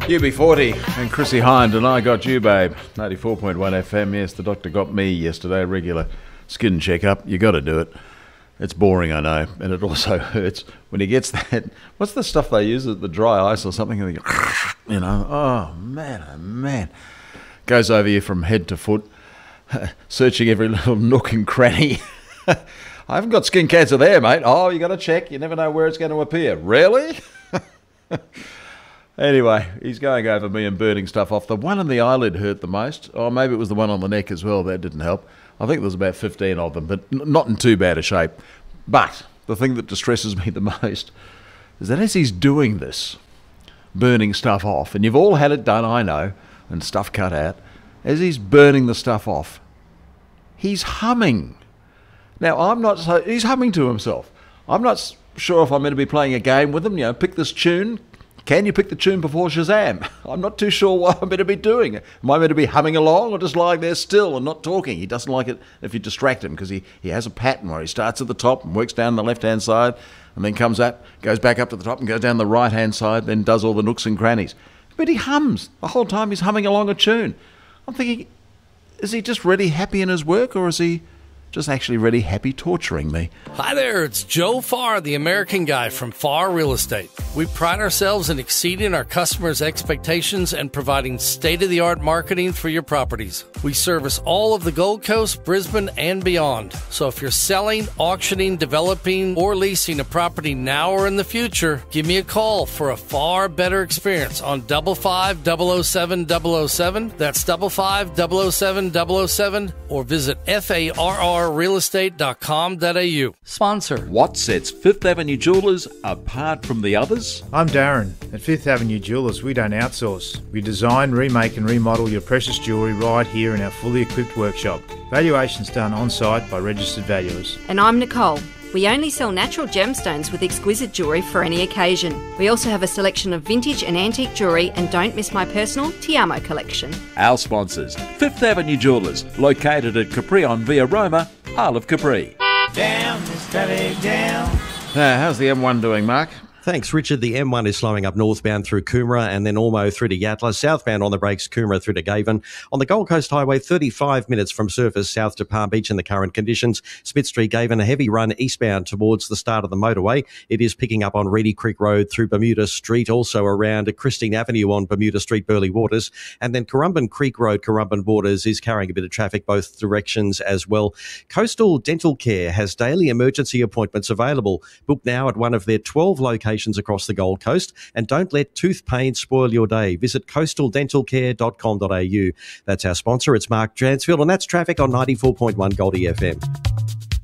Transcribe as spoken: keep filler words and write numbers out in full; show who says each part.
Speaker 1: U B forty and Chrissy Hind and I Got You, Babe. ninety-four point one F M. Yes, the doctor got me yesterday. Regular skin checkup. You got to do it. It's boring, I know, and it also hurts when he gets that. What's the stuff they use? The dry ice or something? And they go, you know, oh man, oh man, goes over you from head to foot, searching every little nook and cranny. I haven't got skin cancer there, mate. Oh, you got to check. You never know where it's going to appear. Really? Anyway, he's going over me and burning stuff off. The one on the eyelid hurt the most. Oh, maybe it was the one on the neck as well. That didn't help. I think there was about fifteen of them, but n- not in too bad a shape. But the thing that distresses me the most is that as he's doing this, burning stuff off, and you've all had it done, I know, and stuff cut out, as he's burning the stuff off, he's humming. Now, I'm not so... He's humming to himself. I'm not s- sure if I'm meant to be playing a game with him, you know, pick this tune. Can you pick the tune before Shazam? I'm not too sure what I'm meant to be doing. Am I meant to be humming along or just lying there still and not talking? He doesn't like it if you distract him because he, he has a pattern where he starts at the top and works down the left-hand side and then comes up, goes back up to the top and goes down the right-hand side, then does all the nooks and crannies. But he hums. The whole time he's humming along a tune. I'm thinking, is he just really happy in his work or is he just actually really happy torturing me?
Speaker 2: Hi there, it's Joe Farr, the American Guy from Farr Real Estate. We pride ourselves in exceeding our customers' expectations and providing state-of-the-art marketing for your properties. We service all of the Gold Coast, Brisbane, and beyond. So if you're selling, auctioning, developing, or leasing a property now or in the future, give me a call for a far better experience on double five double oh seven double oh seven. That's double five double oh seven double oh seven, or visit F A R R real estate dot com dot a u. Sponsor.
Speaker 3: What sets Fifth Avenue Jewellers apart from the others?
Speaker 4: I'm Darren. At Fifth Avenue Jewellers, we don't outsource. We design, remake and remodel your precious jewellery right here in our fully equipped workshop. Valuations done on-site by registered valuers.
Speaker 5: And I'm Nicole. We only sell natural gemstones with exquisite jewellery for any occasion. We also have a selection of vintage and antique jewellery, and don't miss my personal Ti Amo collection.
Speaker 3: Our sponsors, Fifth Avenue Jewellers, located at Capri on Via Roma, Isle of Capri.
Speaker 1: Down, Mister down. Now, how's the M one doing, Mark?
Speaker 6: Thanks, Richard. The M one is slowing up northbound through Coomera and then Ormo through to Yatala. Southbound on the brakes, Coomera through to Gaven. On the Gold Coast Highway, thirty-five minutes from surface south to Palm Beach in the current conditions. Smith Street, Gaven, a heavy run eastbound towards the start of the motorway. It is picking up on Reedy Creek Road through Bermuda Street, also around Christine Avenue on Bermuda Street, Burleigh Waters. And then Currumbin Creek Road, Currumbin Waters is carrying a bit of traffic both directions as well. Coastal Dental Care has daily emergency appointments available. Book now at one of their twelve locations across the Gold Coast, and don't let tooth pain spoil your day. Visit coastal dental care dot com dot a u. That's our sponsor. It's Mark Dransfield, and that's traffic on ninety-four point one Goldie F M.